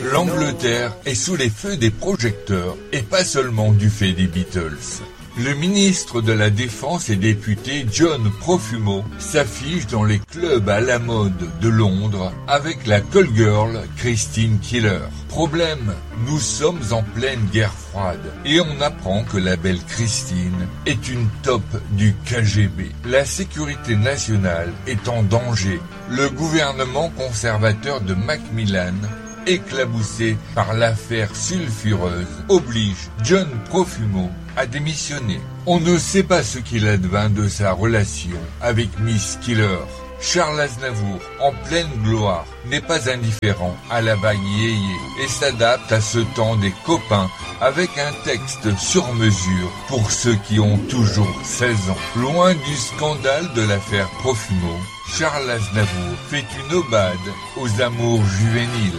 L'Angleterre est sous les feux des projecteurs et pas seulement du fait des Beatles. Le ministre de la Défense et député John Profumo s'affiche dans les clubs à la mode de Londres avec la call girl Christine Keeler. Problème, nous sommes en pleine guerre froide et on apprend que la belle Christine est une top du KGB. La sécurité nationale est en danger. Le gouvernement conservateur de Macmillan, éclaboussé par l'affaire sulfureuse, oblige John Profumo à démissionner. On ne sait pas ce qu'il advint de sa relation avec Miss Keeler. Charles Aznavour, en pleine gloire, n'est pas indifférent à la vague yéyé et s'adapte à ce temps des copains avec un texte sur mesure pour ceux qui ont toujours 16 ans. Loin du scandale de l'affaire Profumo, Charles Aznavour fait une aubade aux amours juvéniles.